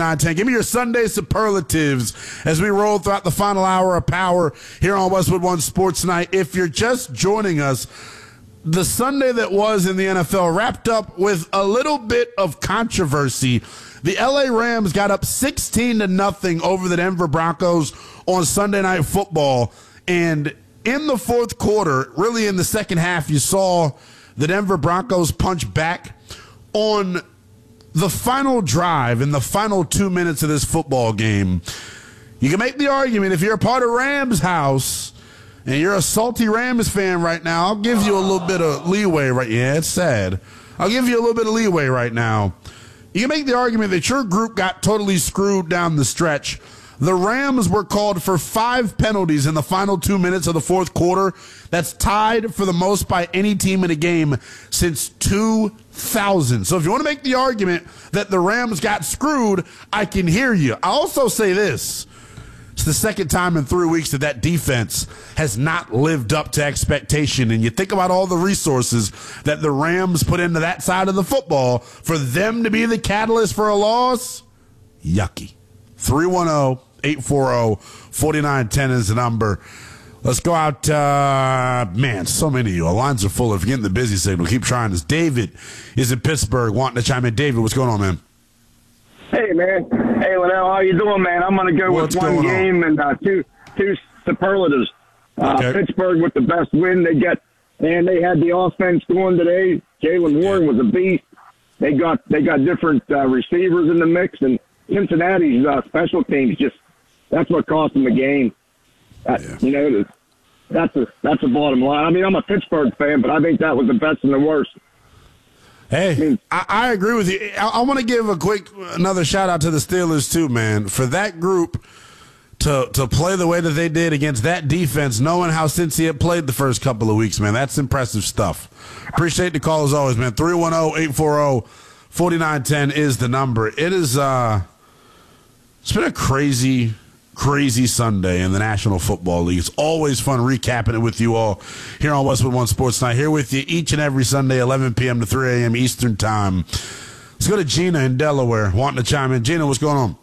910. Give me your Sunday superlatives as we roll throughout the final hour of Power here on Westwood One Sports Night. If you're just joining us, the Sunday that was in the NFL wrapped up with a little bit of controversy. The LA Rams got up 16-0 over the Denver Broncos on Sunday Night Football. And in the fourth quarter, really in the second half, you saw the Denver Broncos punch back on the final drive in the final 2 minutes of this football game. You can make the argument if you're a part of Rams house and you're a salty Rams fan right now, I'll give you a little bit of leeway right. Yeah, it's sad. I'll give you a little bit of leeway right now. You can make the argument that your group got totally screwed down the stretch. The Rams were called for 5 penalties in the final 2 minutes of the fourth quarter. That's tied for the most by any team in a game since 2000. So if you want to make the argument that the Rams got screwed, I can hear you. I also say this. It's the second time in 3 weeks that defense has not lived up to expectation. And you think about all the resources that the Rams put into that side of the football for them to be the catalyst for a loss. Yucky. 310-840-4910 is the number. Let's go out. Man, so many of you. Our lines are full. If you're getting the busy signal, keep trying this. David is in Pittsburgh wanting to chime in. David, what's going on, man? Hey, man. Hey, Linnell, how you doing, man? I'm going to go with one game and two superlatives. Okay. Pittsburgh with the best win they get, and they had the offense going today. Jaylen Warren was a beast. They got different receivers in the mix, and Cincinnati's special teams that's what cost them the game. You know, that's a bottom line. I mean, I'm a Pittsburgh fan, but I think that was the best and the worst. Hey, I agree with you. I want to give another shout out to the Steelers too, man, for that group to play the way that they did against that defense, knowing how Cincy had played the first couple of weeks, man. That's impressive stuff. Appreciate the call as always, man. 310-840-4910 is the number. It is it's been a crazy Sunday in the National Football League. It's always fun recapping it with you all here on Westwood One Sports Night. Here with you each and every Sunday, 11 p.m. to 3 a.m. Eastern Time. Let's go to Gina in Delaware wanting to chime in. Gina, what's going on?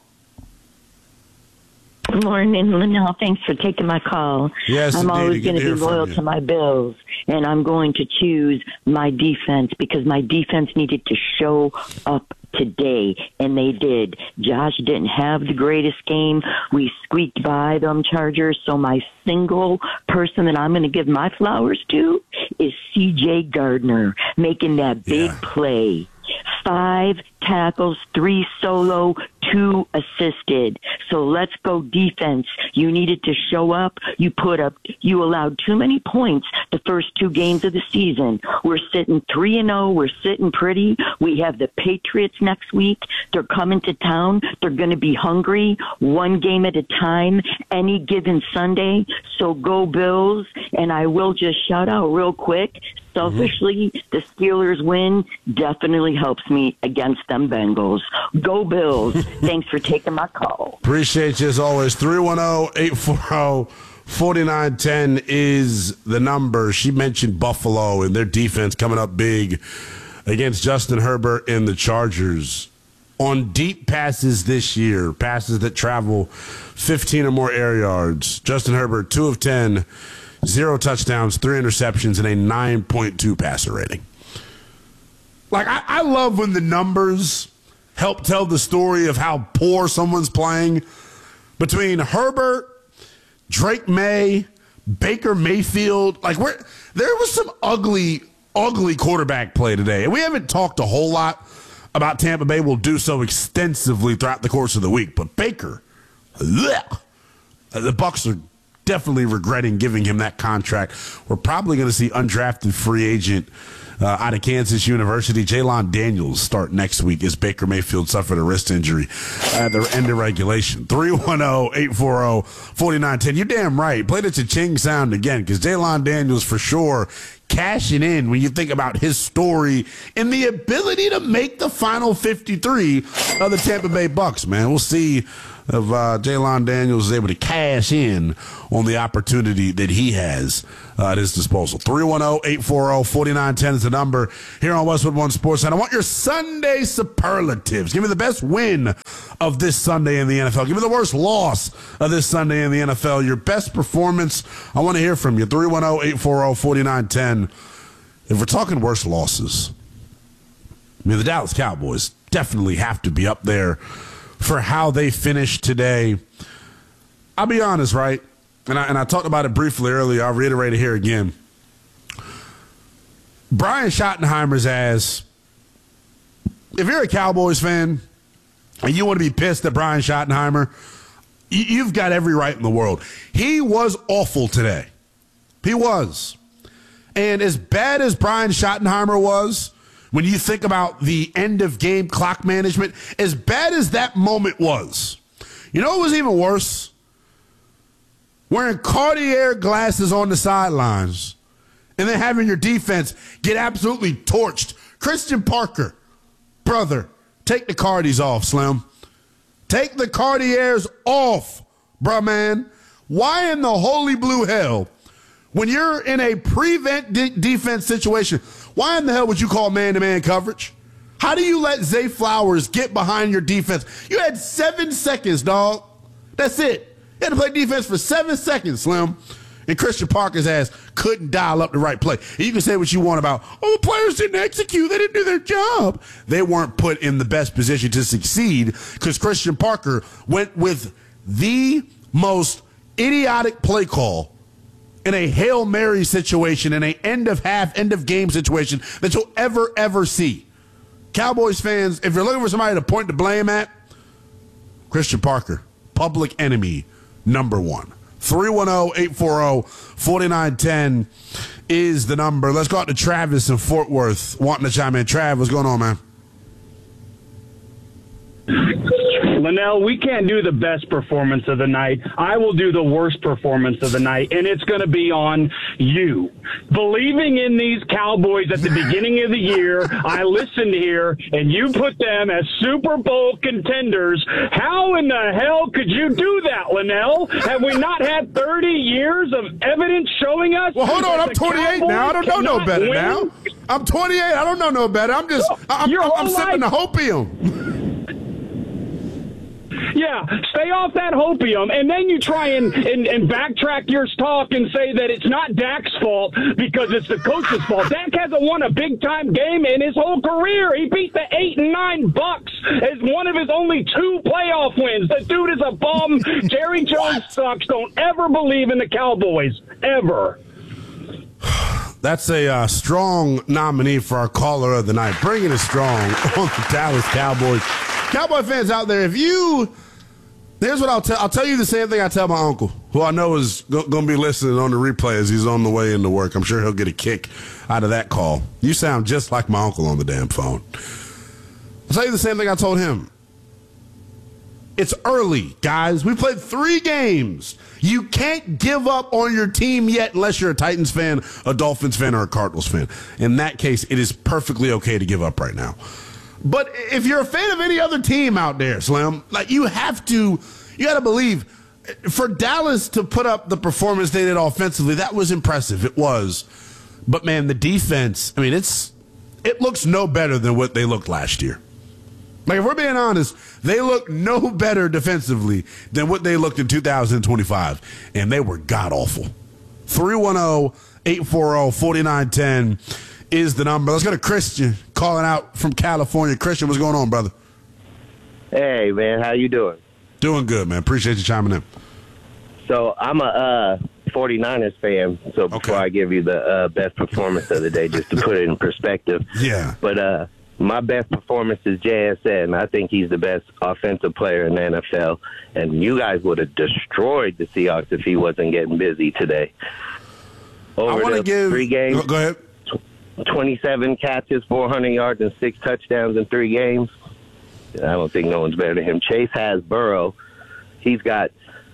Good morning, Linnell. Thanks for taking my call. Yes, I'm indeed. always going to be loyal to my Bills, and I'm going to choose my defense because my defense needed to show up today, and they did. Josh didn't have the greatest game. We squeaked by them Chargers, so my single person that I'm going to give my flowers to is C.J. Gardner, making that big play. 5 tackles, 3 solo, 2 assisted. So let's go defense. You needed to show up. You allowed too many points the first 2 games of the season. We're sitting 3-0. We're sitting pretty. We have the Patriots next week. They're coming to town. They're going to be hungry, 1 game at a time, any given Sunday. So go Bills. And I will just shout out real quick. Selfishly, the Steelers win definitely helps me against them Bengals. Go Bills. Thanks for taking my call. Appreciate you as always. 310-840-4910 is the number. She mentioned Buffalo and their defense coming up big against Justin Herbert and the Chargers. On deep passes this year, passes that travel 15 or more air yards, Justin Herbert, 2 of 10, 0 touchdowns, 3 interceptions, and a 9.2 passer rating. Like, I love when the numbers help tell the story of how poor someone's playing. Between Herbert, Drake May, Baker Mayfield, there was some ugly quarterback play today. And we haven't talked a whole lot about Tampa Bay. We'll do so extensively throughout the course of the week. But Baker, the Bucs are definitely regretting giving him that contract. We're probably going to see undrafted free agent out of Kansas University, Jalon Daniels, start next week as Baker Mayfield suffered a wrist injury at the end of regulation. 310-840-4910. You're damn right. Play the cha-ching sound again because Jalon Daniels for sure cashing in when you think about his story and the ability to make the final 53 of the Tampa Bay Bucks, man. We'll see if Jaylon Daniels is able to cash in on the opportunity that he has at his disposal. 310-840-4910 is the number here on Westwood One Sports. And I want your Sunday superlatives. Give me the best win of this Sunday in the NFL. Give me the worst loss of this Sunday in the NFL. Your best performance. I want to hear from you. 310-840-4910. If we're talking worst losses, I mean, the Dallas Cowboys definitely have to be up there for how they finished today. I'll be honest, right? And I talked about it briefly earlier. I'll reiterate it here again. Brian Schottenheimer's ass, if you're a Cowboys fan and you want to be pissed at Brian Schottenheimer, you've got every right in the world. He was awful today. He was. And as bad as Brian Schottenheimer was, when you think about the end-of-game clock management, as bad as that moment was, you know what was even worse? Wearing Cartier glasses on the sidelines and then having your defense get absolutely torched. Christian Parker, brother, take the Cardies off, Slim. Take the Cartiers off, bruh, man. Why in the holy blue hell, when you're in a prevent defense situation, why in the hell would you call man-to-man coverage? How do you let Zay Flowers get behind your defense? You had 7 seconds, dog. That's it. You had to play defense for 7 seconds, Slim. And Christian Parker's ass couldn't dial up the right play. And you can say what you want about, oh, the players didn't execute. They didn't do their job. They weren't put in the best position to succeed because Christian Parker went with the most idiotic play call in a Hail Mary situation, in a end-of-half, end-of-game situation that you'll ever see. Cowboys fans, if you're looking for somebody to point the blame at, Christian Parker, public enemy number one. 310-840-4910 is the number. Let's go out to Travis in Fort Worth wanting to chime in. Trav, what's going on, man? Linnell, we can't do the best performance of the night. I will do the worst performance of the night, and it's going to be on you. Believing in these Cowboys at the beginning of the year, I listened here, and you put them as Super Bowl contenders. How in the hell could you do that, Linnell? Have we not had 30 years of evidence showing us? Well, hold on. I'm 28 now. I don't know no better win? now. I'm 28. I don't know no better. I'm sipping the hopium. Yeah, stay off that hopium, and then you try and backtrack your talk and say that it's not Dak's fault because it's the coach's fault. Dak hasn't won a big-time game in his whole career. He beat the 8-9 Bucks as one of his only 2 playoff wins. The dude is a bum. Jerry Jones sucks. Don't ever believe in the Cowboys, ever. That's a strong nominee for our caller of the night. Bringing it strong on the Dallas Cowboys. Cowboy fans out there, here's what I'll tell you the same thing I tell my uncle, who I know is going to be listening on the replay as he's on the way into work. I'm sure he'll get a kick out of that call. You sound just like my uncle on the damn phone. I'll tell you the same thing I told him. It's early, guys. We played 3 games. You can't give up on your team yet unless you're a Titans fan, a Dolphins fan, or a Cardinals fan. In that case, it is perfectly okay to give up right now. But if you're a fan of any other team out there, Slim, like you got to believe for Dallas to put up the performance they did offensively, that was impressive. It was. But man, the defense, I mean, it looks no better than what they looked last year. Like if we're being honest, they look no better defensively than what they looked in 2025. And they were god awful. 310-840-4910 is the number. Let's go to Christian calling out from California. Christian, what's going on, brother? Hey, man, how you doing? Doing good, man. Appreciate you chiming in. So I'm a 49ers fan, so before I give you the best performance of the day, just to put it in perspective. Yeah. But my best performance is JSN. I think he's the best offensive player in the NFL, and you guys would have destroyed the Seahawks if he wasn't getting busy today. Over the 3 games. Go ahead. 27 catches, 400 yards, and 6 touchdowns in 3 games. I don't think no one's better than him. Chase has Burrow. He's got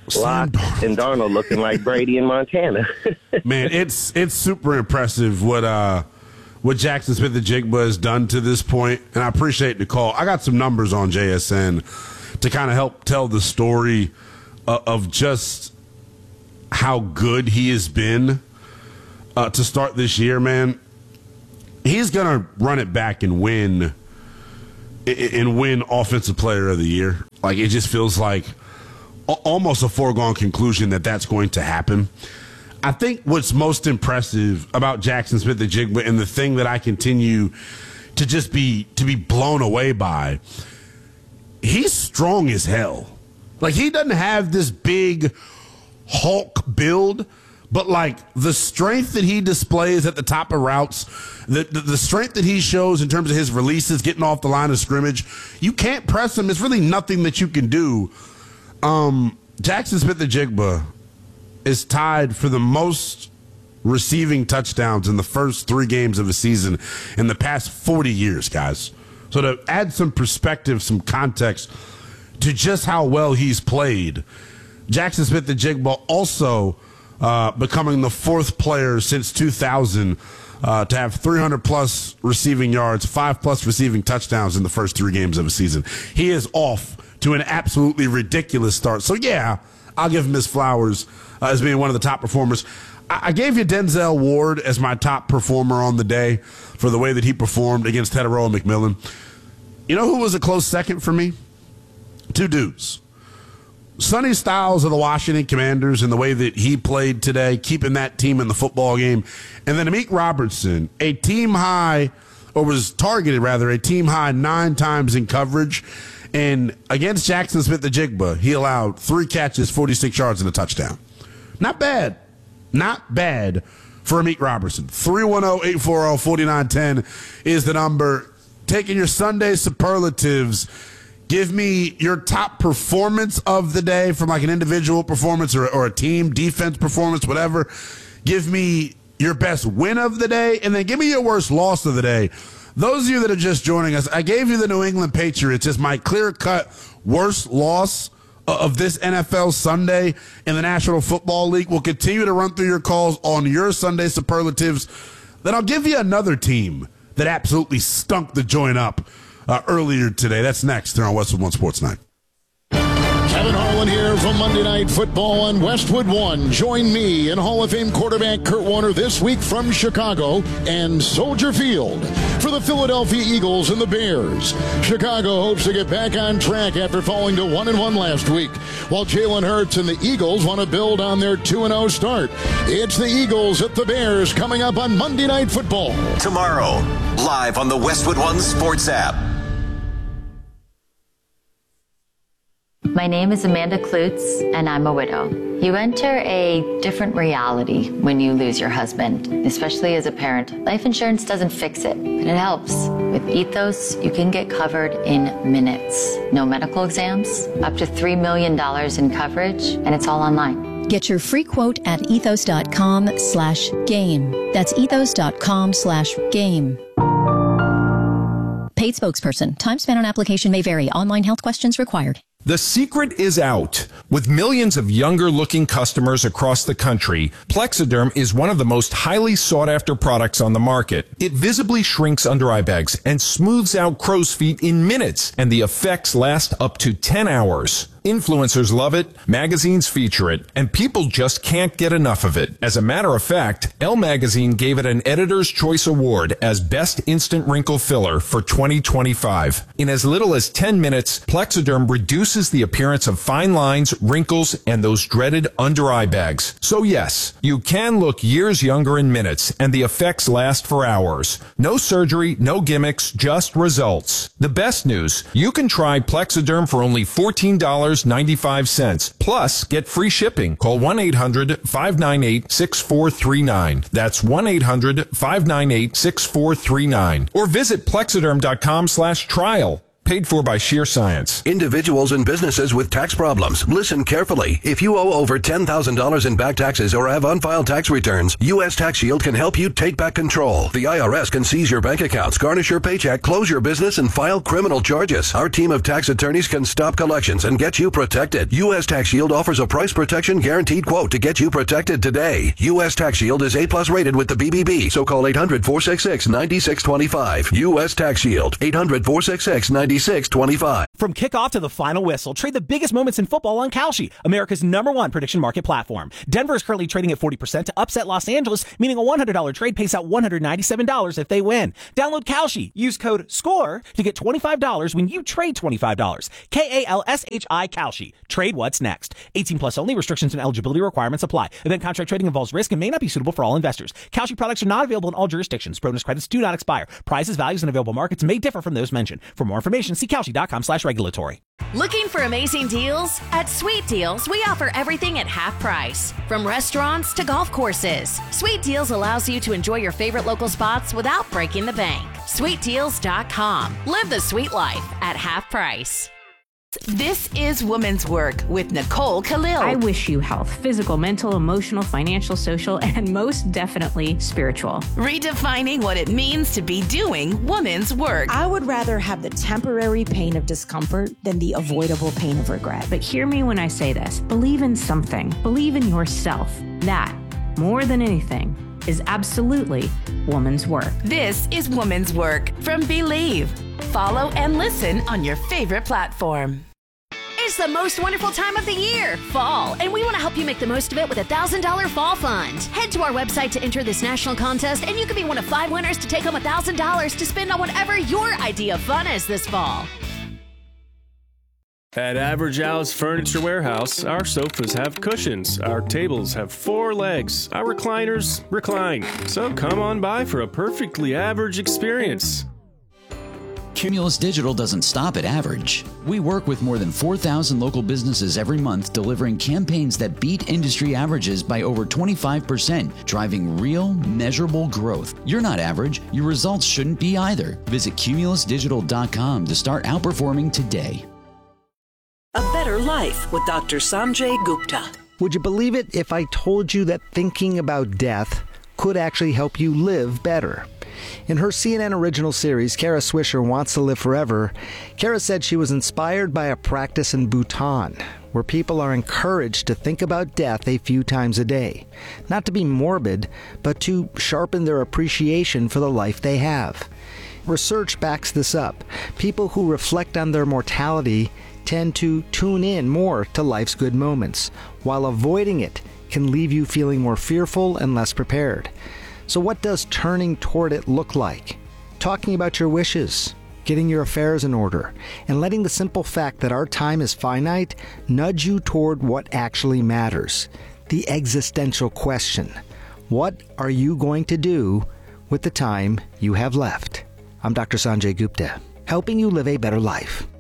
Locke and Darnold looking like Brady in Montana. Man, it's super impressive what Jaxon Smith-Njigba has done to this point, and I appreciate the call. I got some numbers on JSN to kind of help tell the story of just how good he has been to start this year, man. He's going to run it back and win Offensive Player of the Year. Like, it just feels like almost a foregone conclusion that that's going to happen. I think what's most impressive about Jaxon Smith-Njigba, and the thing that I continue to just be blown away by, he's strong as hell. Like, he doesn't have this big Hulk build, but like the strength that he displays at the top of routes, the strength that he shows in terms of his releases, getting off the line of scrimmage, you can't press him. It's really nothing that you can do. Jaxon Smith-Njigba is tied for the most receiving touchdowns in the first 3 games of a season in the past 40 years, guys. So to add some perspective, some context to just how well he's played, Jaxon Smith-Njigba also becoming the 4th player since 2000 to have 300-plus receiving yards, 5-plus receiving touchdowns in the first 3 games of a season. He is off to an absolutely ridiculous start. So, yeah, I'll give him his flowers as being one of the top performers. I gave you Denzel Ward as my top performer on the day for the way that he performed against Hetero and McMillan. You know who was a close second for me? 2 dudes. Sonny Styles of the Washington Commanders and the way that he played today, keeping that team in the football game. And then Amik Robertson, a team high 9 times in coverage. And against Jaxon Smith-Njigba, he allowed 3 catches, 46 yards, and a touchdown. Not bad. Not bad for Amik Robertson. 310-840-4910 is the number. Taking your Sunday superlatives. Give me your top performance of the day from like an individual performance or a team, defense performance, whatever. Give me your best win of the day, and then give me your worst loss of the day. Those of you that are just joining us, I gave you the New England Patriots as my clear-cut worst loss of this NFL Sunday in the National Football League. We'll continue to run through your calls on your Sunday superlatives. Then I'll give you another team that absolutely stunk the joint up earlier today. That's next here on Westwood One Sports Night. Kevin Harlan here from Monday Night Football on Westwood One. Join me and Hall of Fame quarterback Kurt Warner this week from Chicago and Soldier Field for the Philadelphia Eagles and the Bears. Chicago hopes to get back on track after falling to 1-1 last week, while Jalen Hurts and the Eagles want to build on their 2-0 start. It's the Eagles at the Bears coming up on Monday Night Football. Tomorrow, live on the Westwood One Sports app. My name is Amanda Klutz, and I'm a widow. You enter a different reality when you lose your husband, especially as a parent. Life insurance doesn't fix it, but it helps. With Ethos, you can get covered in minutes. No medical exams, up to $3 million in coverage, and it's all online. Get your free quote at ethos.com/game. That's ethos.com/game. Paid spokesperson. Time spent on application may vary. Online health questions required. The secret is out. With millions of younger-looking customers across the country, Plexiderm is one of the most highly sought-after products on the market. It visibly shrinks under eye bags and smooths out crow's feet in minutes, and the effects last up to 10 hours. Influencers love it, magazines feature it, and people just can't get enough of it. As a matter of fact, Elle Magazine gave it an Editor's Choice Award as Best Instant Wrinkle Filler for 2025. In as little as 10 minutes, Plexiderm reduces the appearance of fine lines, wrinkles, and those dreaded under-eye bags. So yes, you can look years younger in minutes, and the effects last for hours. No surgery, no gimmicks, just results. The best news, you can try Plexiderm for only $14.95. Plus, get free shipping. Call 1-800-598-6439. That's 1-800-598-6439. Or visit Plexiderm.com/trial. Paid for by Sheer Science. Individuals and businesses with tax problems. Listen carefully. If you owe over $10,000 in back taxes or have unfiled tax returns, U.S. Tax Shield can help you take back control. The IRS can seize your bank accounts, garnish your paycheck, close your business, and file criminal charges. Our team of tax attorneys can stop collections and get you protected. U.S. Tax Shield offers a price protection guaranteed quote to get you protected today. U.S. Tax Shield is A+ rated with the BBB, so call 800-466-9625. U.S. Tax Shield, 800-466-9625. From kickoff to the final whistle, trade the biggest moments in football on Kalshi, America's #1 prediction market platform. Denver is currently trading at 40% to upset Los Angeles, meaning a $100 trade pays out $197 if they win. Download Kalshi. Use code SCORE to get $25 when you trade $25. KALSHI Kalshi. Trade what's next. 18 plus only. Restrictions and eligibility requirements apply. Event contract trading involves risk and may not be suitable for all investors. Kalshi products are not available in all jurisdictions. Bonus credits do not expire. Prices, values, and available markets may differ from those mentioned. For more information, see Kalshi.com/regulatory. Looking for amazing deals? At Sweet Deals, we offer everything at half price. From restaurants to golf courses. Sweet Deals allows you to enjoy your favorite local spots without breaking the bank. SweetDeals.com. Live the sweet life at half price. This is Women's Work with Nicole Khalil. I wish you health, physical, mental, emotional, financial, social, and most definitely spiritual. Redefining what it means to be doing women's work. I would rather have the temporary pain of discomfort than the avoidable pain of regret. But hear me when I say this. Believe in something. Believe in yourself. That, more than anything, is absolutely woman's work. This is Woman's Work from Believe. Follow and listen on your favorite platform. It's the most wonderful time of the year, fall, and we want to help you make the most of it with a $1,000 fall fund. Head to our website to enter this national contest, and you can be one of 5 winners to take home $1,000 to spend on whatever your idea of fun is this fall. At Average Al's Furniture Warehouse, our sofas have cushions, our tables have 4 legs, our recliners recline. So come on by for a perfectly average experience. Cumulus Digital doesn't stop at average. We work with more than 4,000 local businesses every month, delivering campaigns that beat industry averages by over 25%, driving real, measurable growth. You're not average. Your results shouldn't be either. Visit cumulusdigital.com to start outperforming today. A Better Life with Dr. Sanjay Gupta. Would you believe it if I told you that thinking about death could actually help you live better? In her CNN original series, Kara Swisher Wants to Live Forever, Kara said she was inspired by a practice in Bhutan, where people are encouraged to think about death a few times a day. Not to be morbid, but to sharpen their appreciation for the life they have. Research backs this up. People who reflect on their mortality tend to tune in more to life's good moments, while avoiding it can leave you feeling more fearful and less prepared. So what does turning toward it look like? Talking about your wishes, getting your affairs in order, and letting the simple fact that our time is finite nudge you toward what actually matters. The existential question. What are you going to do with the time you have left? I'm Dr. Sanjay Gupta, helping you live a better life.